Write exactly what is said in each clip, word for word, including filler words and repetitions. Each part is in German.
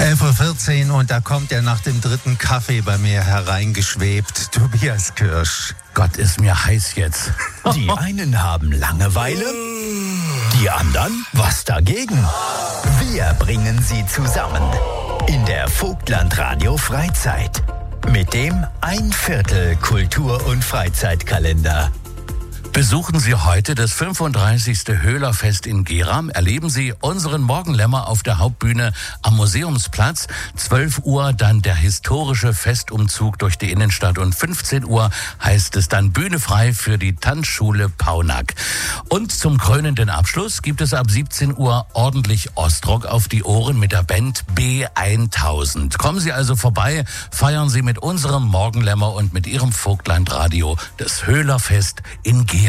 elf Uhr vierzehn und da kommt er nach dem dritten Kaffee bei mir hereingeschwebt. Tobias Kirsch. Gott, ist mir heiß jetzt. Die einen haben Langeweile, die anderen was dagegen. Wir bringen sie zusammen in der Vogtland-Radio Freizeit mit dem ein Viertel Kultur- und Freizeitkalender. Besuchen Sie heute das fünfunddreißigste Höhlerfest in Gera. Erleben Sie unseren Morgenlämmer auf der Hauptbühne am Museumsplatz. zwölf Uhr dann der historische Festumzug durch die Innenstadt und fünfzehn Uhr heißt es dann Bühne frei für die Tanzschule Paunack. Und zum krönenden Abschluss gibt es ab siebzehn Uhr ordentlich Ostrock auf die Ohren mit der Band B tausend. Kommen Sie also vorbei, feiern Sie mit unserem Morgenlämmer und mit Ihrem Vogtlandradio das Höhlerfest in Gera.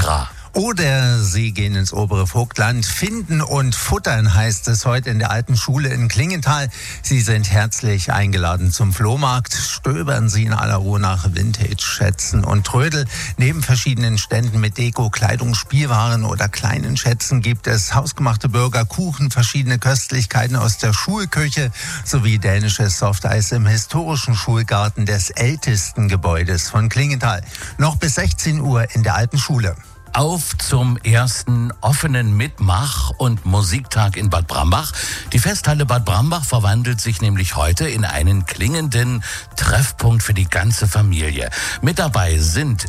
Oder Sie gehen ins obere Vogtland. Finden und futtern heißt es heute in der alten Schule in Klingenthal. Sie sind herzlich eingeladen zum Flohmarkt. Stöbern Sie in aller Ruhe nach Vintage-Schätzen und Trödel. Neben verschiedenen Ständen mit Deko, Kleidung, Spielwaren oder kleinen Schätzen gibt es hausgemachte Burger, Kuchen, verschiedene Köstlichkeiten aus der Schulküche sowie dänisches Softeis im historischen Schulgarten des ältesten Gebäudes von Klingenthal. Noch bis sechzehn Uhr in der alten Schule. Auf zum ersten offenen Mitmach- und Musiktag in Bad Brambach. Die Festhalle Bad Brambach verwandelt sich nämlich heute in einen klingenden Treffpunkt für die ganze Familie. Mit dabei sind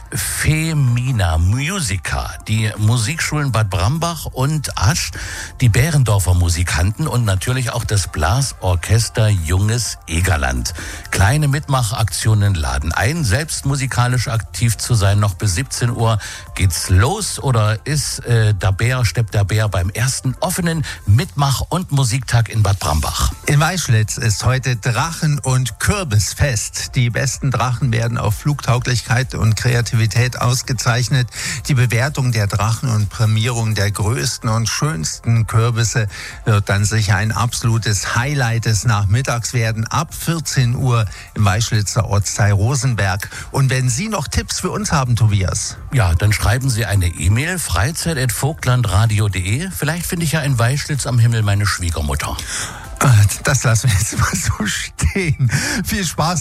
Femina Musica, die Musikschulen Bad Brambach und Asch, die Bärendorfer Musikanten und natürlich auch das Blasorchester Junges Egerland. Kleine Mitmachaktionen laden ein, selbst musikalisch aktiv zu sein. Noch bis siebzehn Uhr geht's los. Oder ist äh, der Bär, steppt der Bär beim ersten offenen Mitmach- und Musiktag in Bad Brambach? In Weischlitz ist heute Drachen- und Kürbisfest. Die besten Drachen werden auf Flugtauglichkeit und Kreativität ausgezeichnet. Die Bewertung der Drachen und Prämierung der größten und schönsten Kürbisse wird dann sicher ein absolutes Highlight des Nachmittags werden. Ab vierzehn Uhr im Weischlitzer Ortsteil Rosenberg. Und wenn Sie noch Tipps für uns haben, Tobias? Ja, dann schreiben Sie eine E-Mail, freizeit at vogtlandradio punkt de. Vielleicht finde ich ja in Weischlitz am Himmel meine Schwiegermutter. Das lassen wir jetzt mal so stehen. Viel Spaß.